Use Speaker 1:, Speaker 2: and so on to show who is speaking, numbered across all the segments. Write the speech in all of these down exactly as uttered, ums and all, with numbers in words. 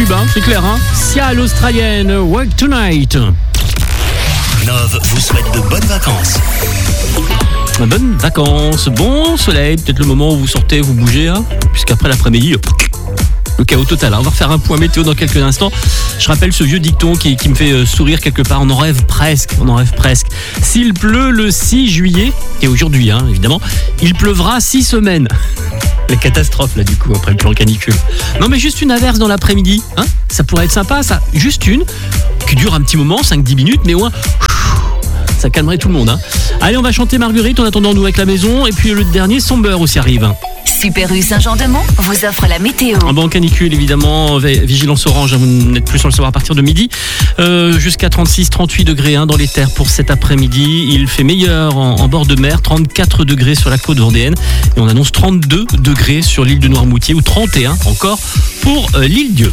Speaker 1: tube, hein, c'est clair. Hein. Sia, l'Australienne, Work Tonight.
Speaker 2: Nov vous souhaite de bonnes vacances.
Speaker 1: Bonnes vacances, bon soleil, peut-être le moment où vous sortez, vous bougez, hein, puisqu'après l'après-midi, le chaos total. On va refaire un point météo dans quelques instants. Je rappelle ce vieux dicton qui, qui me fait sourire quelque part. On en rêve presque, on en rêve presque. S'il pleut le six juillet, et aujourd'hui, hein, évidemment, il pleuvra six semaines. Les catastrophes, là, du coup, après le plan canicule. Non, mais juste une averse dans l'après-midi, hein, ça pourrait être sympa, ça. Juste une, qui dure un petit moment, cinq dix minutes, mais au moins, ça calmerait tout le monde. Hein. Allez, on va chanter Marguerite en attendant nous avec la maison. Et puis le dernier, Somber aussi arrive.
Speaker 3: Super U Saint-Jean-de-Mont vous offre la météo.
Speaker 1: En bon canicule, évidemment, vigilance orange, vous n'êtes plus sans le savoir à partir de midi, euh, jusqu'à trente-six trente-huit degrés hein, dans les terres pour cet après-midi. Il fait meilleur en, en bord de mer, trente-quatre degrés sur la côte vendéenne, et on annonce trente-deux degrés sur l'île de Noirmoutier, ou trente et un encore pour euh, l'île Dieu.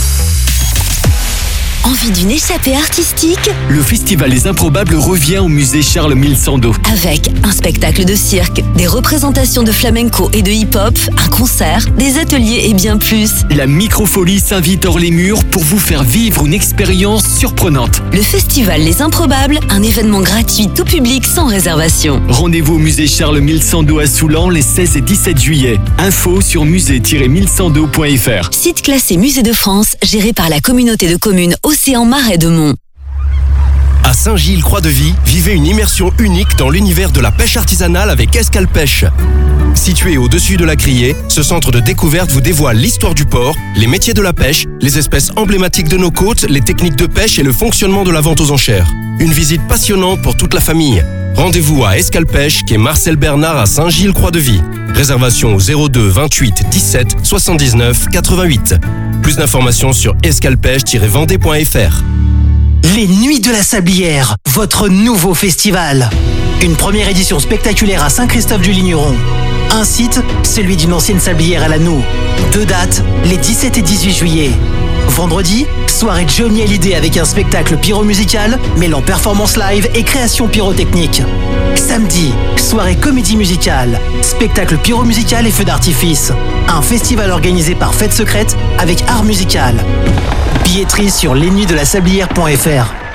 Speaker 3: Envie d'une échappée artistique?
Speaker 4: Le festival Les Improbables revient au musée Charles Mille Sando.
Speaker 3: Avec un spectacle de cirque, des représentations de flamenco et de hip-hop, un concert, des ateliers et bien plus.
Speaker 4: La Microfolie s'invite hors les murs pour vous faire vivre une expérience surprenante.
Speaker 3: Le festival Les Improbables, un événement gratuit tout public sans réservation.
Speaker 4: Rendez-vous au musée Charles Mille Sando à Soulan les seize et dix-sept juillet. Info sur musée tiret mille sando point f r.
Speaker 3: Site classé Musée de France, géré par la communauté de communes Océan Marais de Mont.
Speaker 5: À Saint-Gilles-Croix-de-Vie, vivez une immersion unique dans l'univers de la pêche artisanale avec Escalpêche. Situé au-dessus de la Criée, ce centre de découverte vous dévoile l'histoire du port, les métiers de la pêche, les espèces emblématiques de nos côtes, les techniques de pêche et le fonctionnement de la vente aux enchères. Une visite passionnante pour toute la famille. Rendez-vous à Escalpêche, quai Marcel Bernard à Saint-Gilles-Croix-de-Vie. Réservation au zéro deux vingt-huit dix-sept soixante-dix-neuf quatre-vingt-huit. Plus d'informations sur escalpêche tiret vendée point f r.
Speaker 6: Les Nuits de la Sablière, votre nouveau festival. Une première édition spectaculaire à Saint-Christophe-du-Ligneron. Un site, celui d'une ancienne sablière à l'anneau. Deux dates, les dix-sept et dix-huit juillet. Vendredi, soirée Johnny Hallyday avec un spectacle pyro-musical mêlant performance live et création pyrotechnique. Samedi, soirée comédie musicale, spectacle pyro-musical et feu d'artifice. Un festival organisé par Fête Secrète avec art musical. Billetterie sur lesnuitsdelasablière point f r.